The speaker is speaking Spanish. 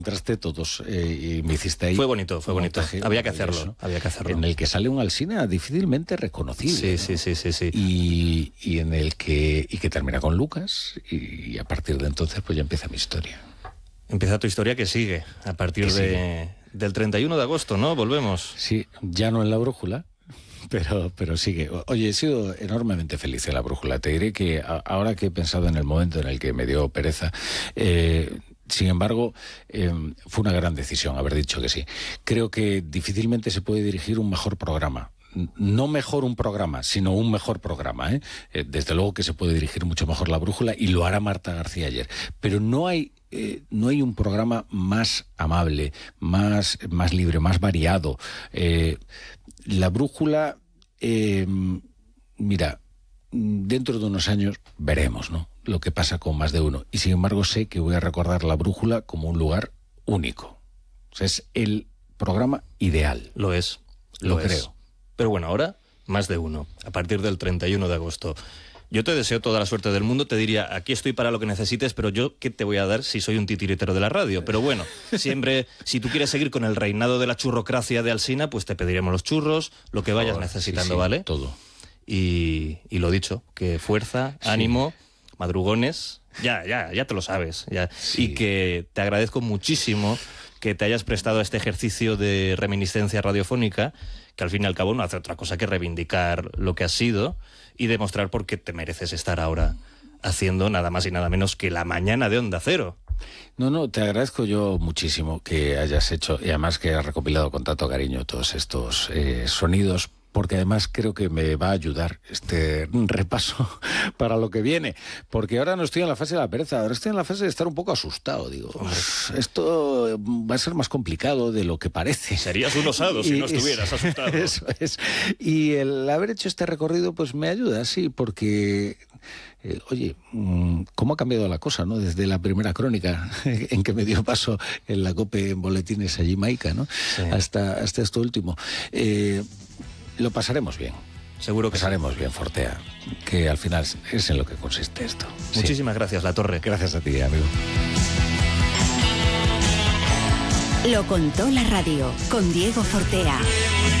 entraste todos y me hiciste ahí. Fue bonito. Había que hacerlo. En el que sale un Alsina difícilmente reconocible. Sí. Y en el que termina con Lucas y a partir de entonces pues ya empieza mi historia. Empieza tu historia que sigue a partir del 31 de agosto, ¿no? Volvemos. Sí, ya no en La Brújula. Pero sigue. Oye, he sido enormemente feliz en La Brújula. Te diré que ahora que he pensado en el momento en el que me dio pereza, sin embargo, fue una gran decisión haber dicho que sí. Creo que difícilmente se puede dirigir un mejor programa. No mejor un programa, sino un mejor programa, ¿eh? Desde luego que se puede dirigir mucho mejor La Brújula y lo hará Marta García ayer. Pero no hay un programa más amable, más libre, más variado. La Brújula, mira, dentro de unos años veremos, ¿no?, lo que pasa con Más de Uno. Y sin embargo sé que voy a recordar La Brújula como un lugar único. O sea, es el programa ideal. Lo es. Lo creo. Pero bueno, ahora Más de Uno, a partir del 31 de agosto. Yo te deseo toda la suerte del mundo, te diría, aquí estoy para lo que necesites, pero yo, ¿qué te voy a dar si soy un titiritero de la radio? Pero bueno, siempre, si tú quieres seguir con el reinado de la churrocracia de Alsina, pues te pediremos los churros, lo que vayas necesitando, ¿vale? Todo. Y lo dicho, que fuerza, ánimo, madrugones, ya te lo sabes. Sí. Y que te agradezco muchísimo que te hayas prestado a este ejercicio de reminiscencia radiofónica, que al fin y al cabo no hace otra cosa que reivindicar lo que has sido y demostrar por qué te mereces estar ahora haciendo nada más y nada menos que La Mañana de Onda Cero. No, te agradezco yo muchísimo que hayas hecho, y además que has recopilado con tanto cariño todos estos sonidos, porque además creo que me va a ayudar este repaso para lo que viene, porque ahora no estoy en la fase de la pereza, ahora estoy en la fase de estar un poco asustado. Digo, esto va a ser más complicado de lo que parece. Serías un osado si no estuvieras asustado. Eso es. Y el haber hecho este recorrido pues me ayuda, sí, porque... oye, ¿cómo ha cambiado la cosa, no? Desde la primera crónica en que me dio paso en la COPE en boletines allí Maica, ¿no? Sí. Hasta esto último. Lo pasaremos bien. Seguro que pasaremos bien, Fortea, que al final es en lo que consiste esto. Muchísimas gracias, La Torre. Gracias a ti, amigo. Lo contó la radio con Diego Fortea.